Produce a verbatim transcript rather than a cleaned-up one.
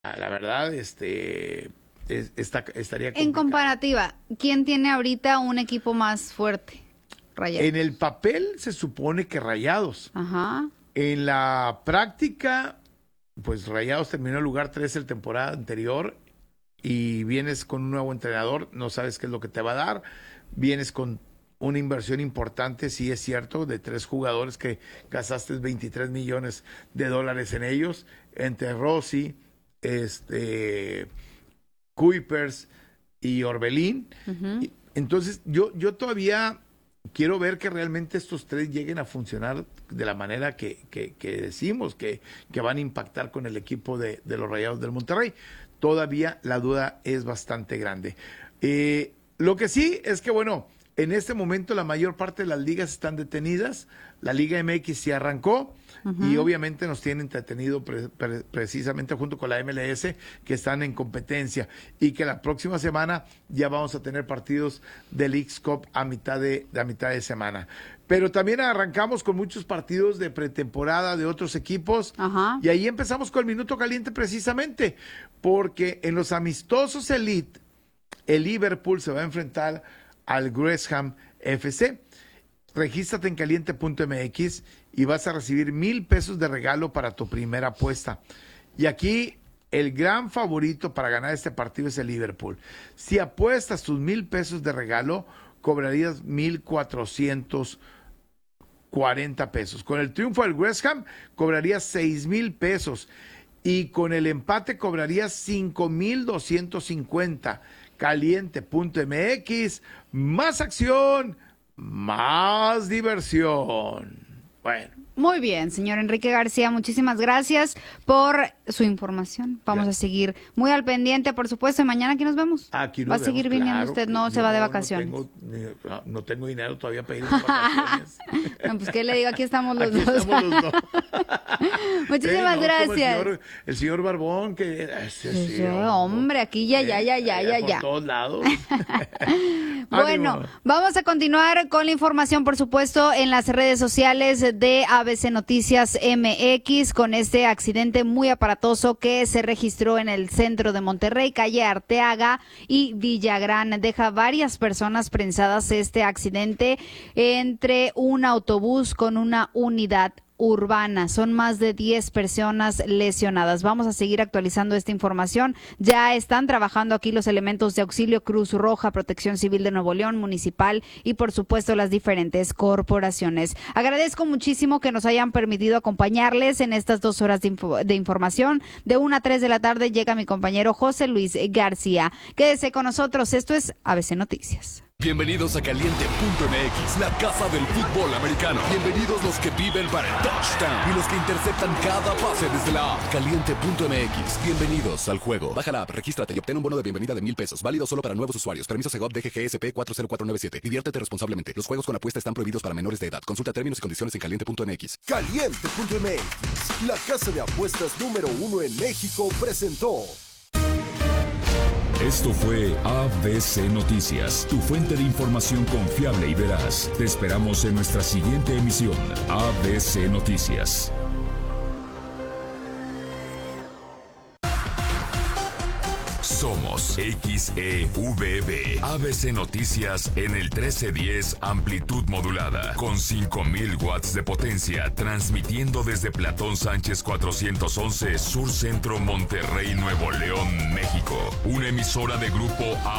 La verdad, este, es, está, estaría complicado. En comparativa, ¿quién tiene ahorita un equipo más fuerte? Rayados. En el papel se supone que Rayados. Ajá. En la práctica, pues Rayados terminó en lugar tres el temporada anterior y vienes con un nuevo entrenador, no sabes qué es lo que te va a dar, vienes con una inversión importante, sí es cierto, de tres jugadores que gastaste veintitrés millones de dólares en ellos, entre Rossi, este, Kuipers y Orbelín. Uh-huh. Entonces, yo, yo todavía quiero ver que realmente estos tres lleguen a funcionar de la manera que, que, que decimos, que, que van a impactar con el equipo de, de los Rayados del Monterrey. Todavía la duda es bastante grande. Eh, lo que sí es que, bueno, en este momento la mayor parte de las ligas están detenidas. La Liga M X ya arrancó. Uh-huh. Y obviamente nos tienen entretenido pre- pre- precisamente junto con la M L S, que están en competencia, y que la próxima semana ya vamos a tener partidos del Leagues Cup a mitad de, de a mitad de semana. Pero también arrancamos con muchos partidos de pretemporada de otros equipos. Uh-huh. Y ahí empezamos con el minuto caliente precisamente, porque en los amistosos Elite, el Liverpool se va a enfrentar al Gresham F C. Regístrate en caliente punto m x y vas a recibir mil pesos de regalo para tu primera apuesta. Y aquí el gran favorito para ganar este partido es el Liverpool. Si apuestas tus mil pesos de regalo, cobrarías mil cuatrocientos cuarenta pesos. Con el triunfo del West Ham, cobrarías seis mil pesos. Y con el empate cobrarías cinco mil doscientos cincuenta. caliente punto m x, más acción, más diversión. Bueno. Muy bien, señor Enrique García, muchísimas gracias por su información. Vamos ya. a seguir muy al pendiente, por supuesto, y mañana aquí nos vemos. Aquí nos Va a seguir vemos, viniendo claro, usted, no, no se va de vacaciones. No tengo, no tengo dinero todavía para ir de vacaciones. No, pues qué le digo, aquí estamos los aquí dos. Estamos los dos. Muchísimas sí, no, gracias. El señor, el señor Barbón, que ese, sí, sí, hombre, hombre, aquí ya, ya, ya, ya, ya, ya. Por todos lados. Bueno, vamos a continuar con la información, por supuesto, en las redes sociales de A B C Noticias M X, con este accidente muy aparatoso que se registró en el centro de Monterrey, calle Arteaga y Villagrán. Deja varias personas prensadas este accidente entre un autobús con una unidad urbana. Son más de diez personas lesionadas. Vamos a seguir actualizando esta información. Ya están trabajando aquí los elementos de auxilio, Cruz Roja, Protección Civil de Nuevo León, Municipal y por supuesto las diferentes corporaciones. Agradezco muchísimo que nos hayan permitido acompañarles en estas dos horas de, info- de información. De una a tres de la tarde llega mi compañero José Luis García. Quédese con nosotros. Esto es A B C Noticias. Bienvenidos a caliente punto m x, la casa del fútbol americano. Bienvenidos los que viven para el touchdown y los que interceptan cada pase desde la app. caliente punto m x. Bienvenidos al juego. Baja la app, regístrate y obtén un bono de bienvenida de mil pesos. Válido solo para nuevos usuarios. Permiso Segov D G G S P cuatro cero cuatro nueve siete. Diviértete responsablemente. Los juegos con apuesta están prohibidos para menores de edad. Consulta términos y condiciones en caliente punto m x. caliente punto m x, la casa de apuestas número uno en México, presentó. Esto fue A B C Noticias, tu fuente de información confiable y veraz. Te esperamos en nuestra siguiente emisión, A B C Noticias. Somos X E V B, A B C Noticias en el trece diez amplitud modulada, con cinco mil watts de potencia, transmitiendo desde Platón Sánchez cuatrocientos once, Sur Centro, Monterrey, Nuevo León, México. Una emisora de Grupo A